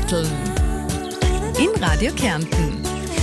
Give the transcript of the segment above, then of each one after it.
Garteln. In Radio Kärnten.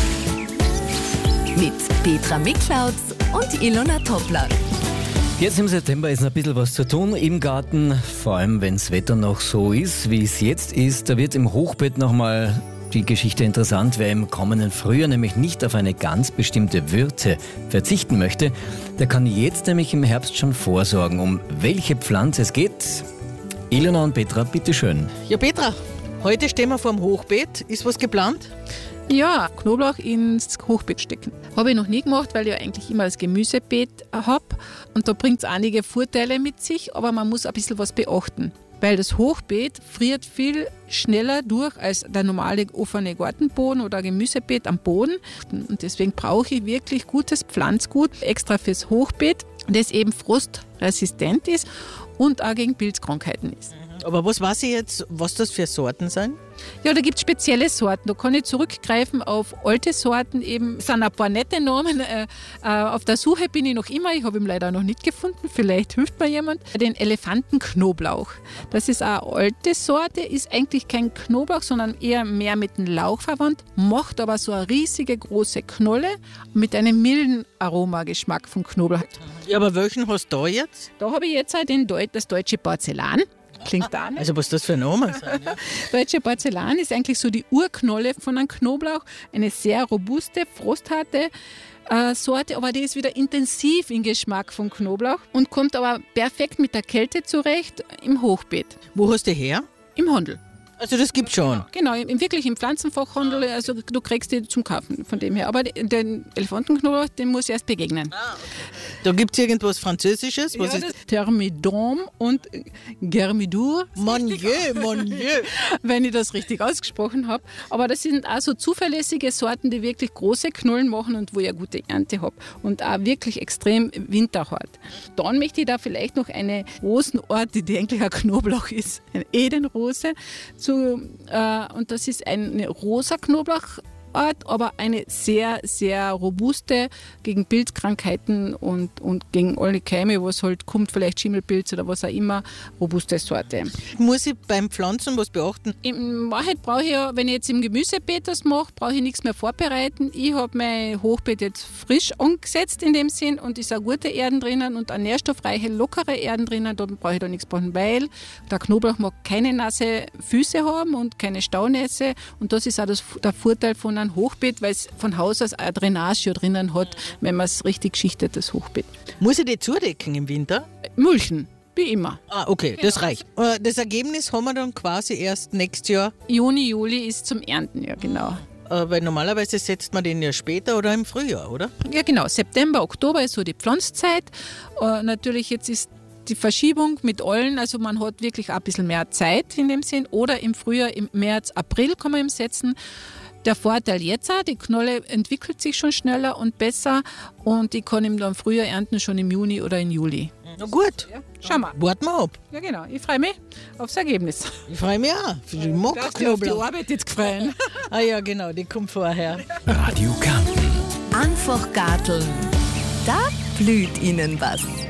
Mit Petra Miklautz und Ilona Toppler. Jetzt im September ist noch ein bisschen was zu tun im Garten. Vor allem, wenn das Wetter noch so ist, wie es jetzt ist. Da wird im Hochbeet nochmal die Geschichte interessant. Wer im kommenden Frühjahr nämlich nicht auf eine ganz bestimmte Würze verzichten möchte, der kann jetzt nämlich im Herbst schon vorsorgen. Um welche Pflanze es geht? Ilona und Petra, bitteschön. Ja, Petra, heute stehen wir vor dem Hochbeet. Ist was geplant? Ja, Knoblauch ins Hochbeet stecken. Habe ich noch nie gemacht, weil ich ja eigentlich immer das Gemüsebeet habe. Und da bringt es einige Vorteile mit sich, aber man muss ein bisschen was beachten. Weil das Hochbeet friert viel schneller durch als der normale offene Gartenboden oder Gemüsebeet am Boden. Und deswegen brauche ich wirklich gutes Pflanzgut extra fürs Hochbeet, das eben frostresistent ist und auch gegen Pilzkrankheiten ist. Aber was weiß ich jetzt, was das für Sorten sind? Ja, da gibt es spezielle Sorten. Da kann ich zurückgreifen auf alte Sorten. Eben sind ein paar nette Namen. Auf der Suche bin ich noch immer. Ich habe ihn leider noch nicht gefunden. Vielleicht hilft mir jemand. Den Elefantenknoblauch. Das ist eine alte Sorte. Ist eigentlich kein Knoblauch, sondern eher mehr mit dem Lauch verwandt. Macht aber so eine riesige große Knolle mit einem milden Aromageschmack von Knoblauch. Ja, aber welchen hast du da jetzt? Da habe ich jetzt auch das deutsche Porzellan. Klingt da nicht. Also was das für Namen sind. Ja. Deutsche Porzellan ist eigentlich so die Urknolle von einem Knoblauch. Eine sehr robuste, frostharte Sorte, aber die ist wieder intensiv im Geschmack von Knoblauch und kommt aber perfekt mit der Kälte zurecht im Hochbeet. Wo hast du die her? Im Handel. Also das gibt's schon? Genau, wirklich im Pflanzenfachhandel, also du kriegst die zum Kaufen von dem her. Aber den Elefantenknoblauch, den muss ich erst begegnen. Da gibt es irgendwas Französisches? Was ja, ist Thermidor und Germidur. Mon Dieu, mon Dieu. Wenn ich das richtig ausgesprochen habe. Aber das sind auch so zuverlässige Sorten, die wirklich große Knollen machen und wo ich eine gute Ernte habe. Und auch wirklich extrem winterhart. Dann möchte ich da vielleicht noch eine Rosenart, die eigentlich ein Knoblauch ist, eine Edenrose, und das ist eine rosa Knoblauchart, aber eine sehr, sehr robuste gegen Pilzkrankheiten und gegen alle Keime, was halt kommt, vielleicht Schimmelpilz oder was auch immer, robuste Sorte. Muss ich beim Pflanzen was beachten? In Wahrheit brauche ich ja, wenn ich jetzt im Gemüsebeet das mache, brauche ich nichts mehr vorbereiten. Ich habe mein Hochbeet jetzt frisch angesetzt in dem Sinn und ist auch gute Erden drinnen und auch nährstoffreiche, lockere Erden drinnen. Da brauche ich da nichts brauchen, weil der Knoblauch mag keine nasse Füße haben und keine Staunässe. Und das ist auch der Vorteil von einem Hochbeet, weil es von Haus aus eine Drainage drinnen hat, wenn man es richtig schichtet, das Hochbeet. Muss ich die zudecken im Winter? Mulchen, wie immer. Ah, okay, genau. Das reicht. Das Ergebnis haben wir dann quasi erst nächstes Jahr? Juni, Juli ist zum Ernten, ja genau. Weil normalerweise setzt man den ja später oder im Frühjahr, oder? Ja genau, September, Oktober ist so die Pflanzzeit. Natürlich jetzt ist die Verschiebung mit allen, also man hat wirklich ein bisschen mehr Zeit in dem Sinn. Oder im Frühjahr, im März, April kann man ihm setzen. Der Vorteil jetzt auch, die Knolle entwickelt sich schon schneller und besser und ich kann ihn dann früher ernten, schon im Juni oder im Juli. Na gut, ja, schau mal. Warten wir ab. Ja genau, ich freue mich aufs Ergebnis. Ich freue mich auch. Ich mag auf die Arbeit jetzt gefreut. Ah ja, genau, die kommt vorher. Radio Kärnten. Einfach Garteln. Da blüht Ihnen was.